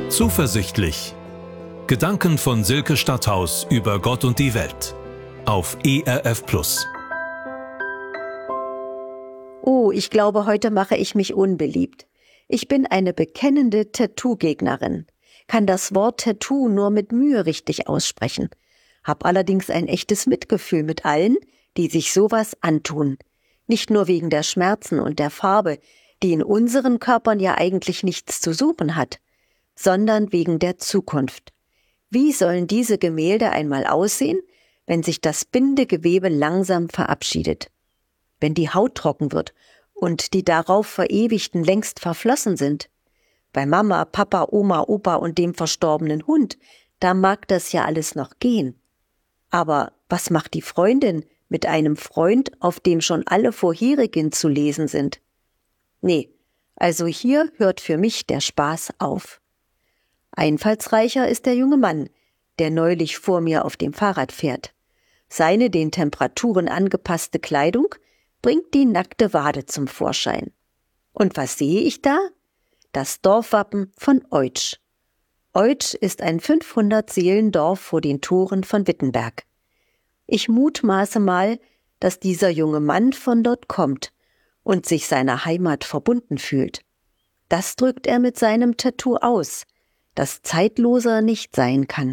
Zuversichtlich. Gedanken von Silke Stadthaus über Gott und die Welt. Auf ERF Plus. Oh, ich glaube, heute mache ich mich unbeliebt. Ich bin eine bekennende Tattoo-Gegnerin, kann das Wort Tattoo nur mit Mühe richtig aussprechen, hab allerdings ein echtes Mitgefühl mit allen, die sich sowas antun. Nicht nur wegen der Schmerzen und der Farbe, die in unseren Körpern ja eigentlich nichts zu suchen hat, sondern wegen der Zukunft. Wie sollen diese Gemälde einmal aussehen, wenn sich das Bindegewebe langsam verabschiedet? Wenn die Haut trocken wird und die darauf Verewigten längst verflossen sind? Bei Mama, Papa, Oma, Opa und dem verstorbenen Hund, da mag das ja alles noch gehen. Aber was macht die Freundin mit einem Freund, auf dem schon alle vorherigen zu lesen sind? Nee, also hier hört für mich der Spaß auf. Einfallsreicher ist der junge Mann, der neulich vor mir auf dem Fahrrad fährt. Seine den Temperaturen angepasste Kleidung bringt die nackte Wade zum Vorschein. Und was sehe ich da? Das Dorfwappen von Oitsch. Oitsch ist ein 500-Seelendorf vor den Toren von Wittenberg. Ich mutmaße mal, dass dieser junge Mann von dort kommt und sich seiner Heimat verbunden fühlt. Das drückt er mit seinem Tattoo aus, das zeitloser nicht sein kann.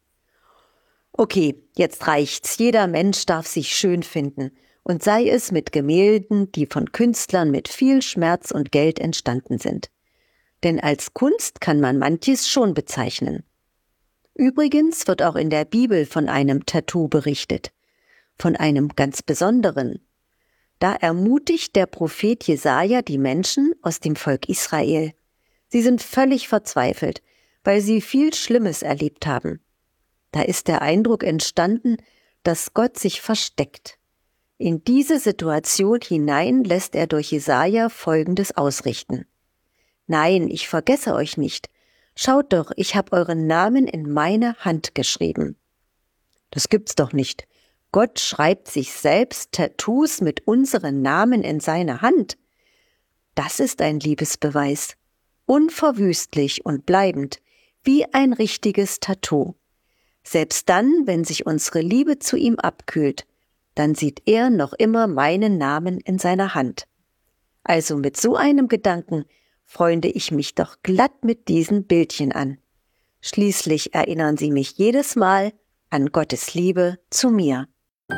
Okay, jetzt reicht's. Jeder Mensch darf sich schön finden, und sei es mit Gemälden, die von Künstlern mit viel Schmerz und Geld entstanden sind. Denn als Kunst kann man manches schon bezeichnen. Übrigens wird auch in der Bibel von einem Tattoo berichtet, von einem ganz besonderen. Da ermutigt der Prophet Jesaja die Menschen aus dem Volk Israel. Sie sind völlig verzweifelt, weil sie viel Schlimmes erlebt haben. Da ist der Eindruck entstanden, dass Gott sich versteckt. In diese Situation hinein lässt er durch Jesaja Folgendes ausrichten. Nein, ich vergesse euch nicht. Schaut doch, ich habe euren Namen in meine Hand geschrieben. Das gibt's doch nicht. Gott schreibt sich selbst Tattoos mit unseren Namen in seine Hand. Das ist ein Liebesbeweis. Unverwüstlich und bleibend, wie ein richtiges Tattoo. Selbst dann, wenn sich unsere Liebe zu ihm abkühlt, dann sieht er noch immer meinen Namen in seiner Hand. Also mit so einem Gedanken freunde ich mich doch glatt mit diesen Bildchen an. Schließlich erinnern sie mich jedes Mal an Gottes Liebe zu mir.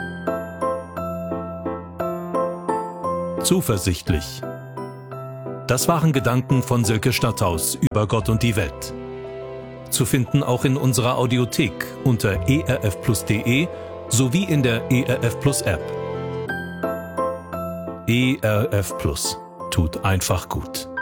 Zuversichtlich. Das waren Gedanken von Silke Stadthaus über Gott und die Welt. Zu finden auch in unserer Audiothek unter erfplus.de sowie in der ERF Plus App. ERF Plus tut einfach gut.